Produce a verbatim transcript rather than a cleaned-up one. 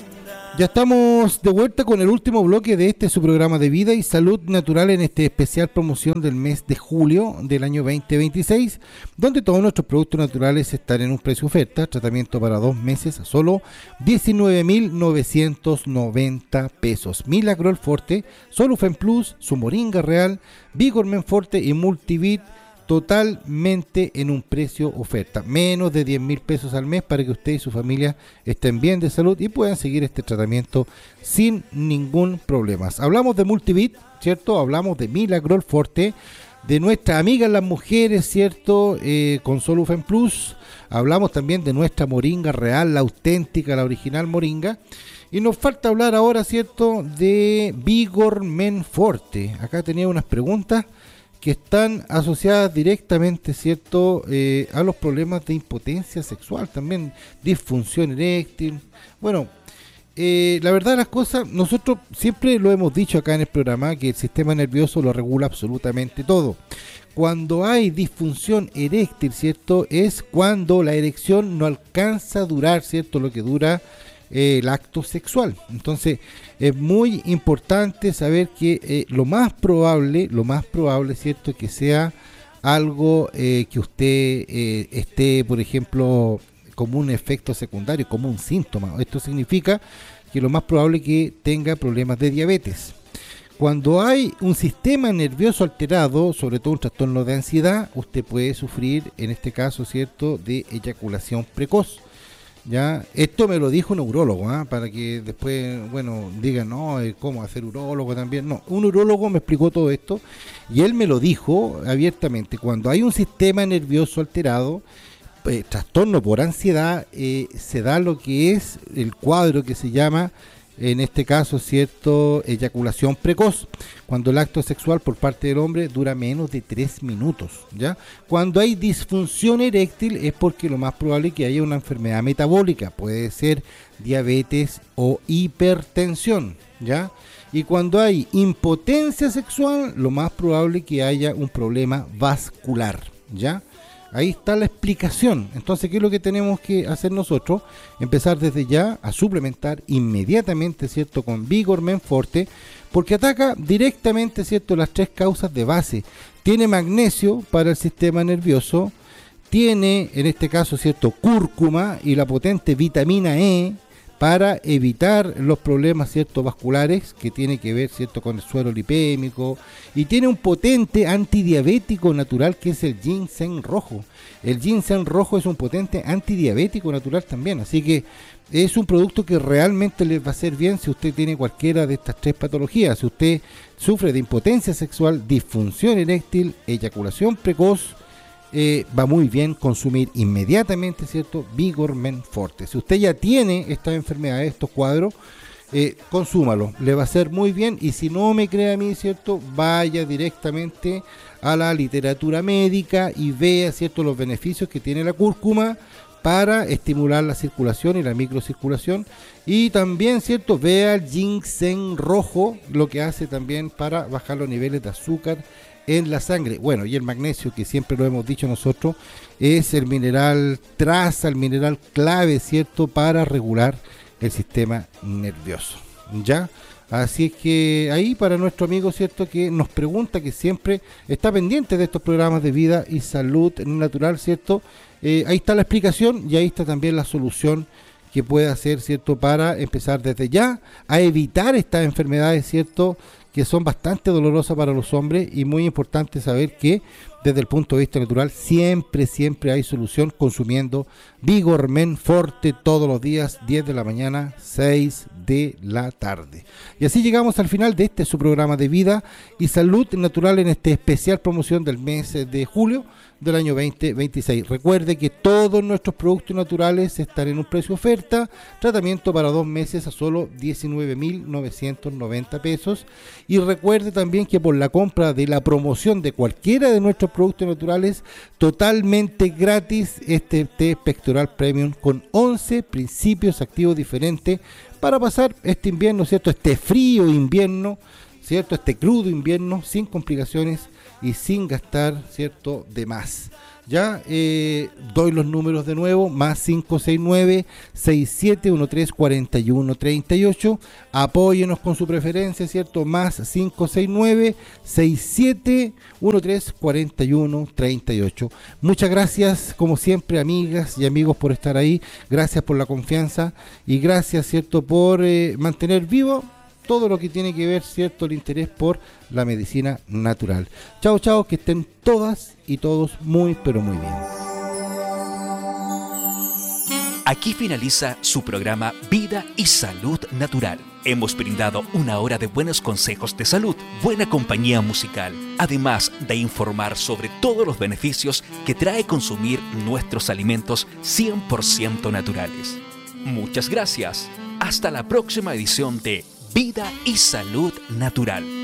Ya estamos de vuelta con el último bloque de este su programa de vida y salud natural en este especial promoción del mes de julio del año veinte veintiséis, donde todos nuestros productos naturales están en un precio oferta, tratamiento para dos meses a solo diecinueve mil novecientos noventa pesos. Milagrol Forte, Solufen Plus, su Moringa Real, Vigormen Forte y Multivit, totalmente en un precio oferta, menos de diez mil pesos al mes para que usted y su familia estén bien de salud y puedan seguir este tratamiento sin ningún problema. Hablamos de Multivit, ¿cierto? Hablamos de Milagrol Forte, de nuestras amigas las mujeres, ¿cierto? Eh, con Solufen Plus. Hablamos también de nuestra Moringa Real, la auténtica, la original Moringa. Y nos falta hablar ahora, ¿cierto? De Vigormen Forte. Acá tenía unas preguntas que están asociadas directamente, ¿cierto?, eh, a los problemas de impotencia sexual, también disfunción eréctil. Bueno, eh, la verdad de las cosas, nosotros siempre lo hemos dicho acá en el programa, que el sistema nervioso lo regula absolutamente todo. Cuando hay disfunción eréctil, ¿cierto?, es cuando la erección no alcanza a durar, ¿cierto?, lo que dura eh, el acto sexual. Entonces, es muy importante saber que eh, lo más probable, lo más probable, ¿cierto?, que sea algo eh, que usted eh, esté, por ejemplo, como un efecto secundario, como un síntoma. Esto significa que lo más probable es que tenga problemas de diabetes. Cuando hay un sistema nervioso alterado, sobre todo un trastorno de ansiedad, usted puede sufrir, en este caso, ¿cierto?, de eyaculación precoz. Ya, esto me lo dijo un urólogo, ¿eh? Para que después, bueno, digan, no, ¿cómo hacer urólogo también? No, un urólogo me explicó todo esto y él me lo dijo abiertamente. Cuando hay un sistema nervioso alterado, eh, trastorno por ansiedad, eh, se da lo que es el cuadro que se llama, en este caso, cierto, eyaculación precoz, cuando el acto sexual por parte del hombre dura menos de tres minutos, ¿ya? Cuando hay disfunción eréctil es porque lo más probable es que haya una enfermedad metabólica, puede ser diabetes o hipertensión, ¿ya? Y cuando hay impotencia sexual, lo más probable es que haya un problema vascular, ¿ya? Ahí está la explicación. Entonces, ¿qué es lo que tenemos que hacer nosotros? Empezar desde ya a suplementar inmediatamente, ¿cierto?, con Vigormen Forte, porque ataca directamente, ¿cierto?, las tres causas de base. Tiene magnesio para el sistema nervioso, tiene, en este caso, ¿cierto?, cúrcuma y la potente vitamina E para evitar los problemas, ¿cierto?, vasculares, que tiene que ver, ¿cierto?, con el suero lipémico, y tiene un potente antidiabético natural que es el ginseng rojo. El ginseng rojo es un potente antidiabético natural también, así que es un producto que realmente les va a hacer bien si usted tiene cualquiera de estas tres patologías. Si usted sufre de impotencia sexual, disfunción eréctil, eyaculación precoz, Eh, va muy bien consumir inmediatamente, ¿cierto?, Vigormen Forte. Si usted ya tiene estas enfermedades, estos cuadros, eh, consúmalo, le va a hacer muy bien. Y si no me cree a mí, ¿cierto?, vaya directamente a la literatura médica y vea, ¿cierto?, los beneficios que tiene la cúrcuma para estimular la circulación y la microcirculación. Y también, ¿cierto?, vea el ginseng rojo, lo que hace también para bajar los niveles de azúcar en la sangre. Bueno, y el magnesio, que siempre lo hemos dicho nosotros, es el mineral traza, el mineral clave, ¿cierto?, para regular el sistema nervioso, ¿ya? Así es que ahí para nuestro amigo, ¿cierto?, que nos pregunta, que siempre está pendiente de estos programas de vida y salud natural, ¿cierto? Eh, ahí está la explicación y ahí está también la solución que puede hacer, ¿cierto?, para empezar desde ya a evitar estas enfermedades, ¿cierto?, que son bastante dolorosas para los hombres. Y muy importante saber que desde el punto de vista natural siempre, siempre hay solución consumiendo Vigormen Forte todos los días, diez de la mañana, seis de la tarde. Y así llegamos al final de este su programa de vida y salud natural en este especial promoción del mes de julio del año veinte veintiséis. Recuerde que todos nuestros productos naturales están en un precio oferta, tratamiento para dos meses a solo diecinueve mil novecientos noventa pesos. Y recuerde también que por la compra de la promoción de cualquiera de nuestros productos naturales, totalmente gratis este té pectoral premium con once principios activos diferentes para pasar este invierno, ¿cierto?, este frío invierno, ¿cierto?, este crudo invierno sin complicaciones y sin gastar, ¿cierto?, de más. Ya eh, doy los números de nuevo, más cinco seis nueve, seis siete uno tres, cuatro uno tres ocho. Apóyenos con su preferencia, ¿cierto? Más cinco seis nueve, seis siete uno tres, cuatro uno tres ocho. Muchas gracias, como siempre, amigas y amigos, por estar ahí. Gracias por la confianza y gracias, ¿cierto?, por eh, mantener vivo todo lo que tiene que ver, ¿cierto?, el interés por la medicina natural. Chao, chao, que estén todas y todos muy, pero muy bien. Aquí finaliza su programa Vida y Salud Natural. Hemos brindado una hora de buenos consejos de salud, buena compañía musical, además de informar sobre todos los beneficios que trae consumir nuestros alimentos cien por ciento naturales. Muchas gracias. Hasta la próxima edición de Vida y Salud Natural.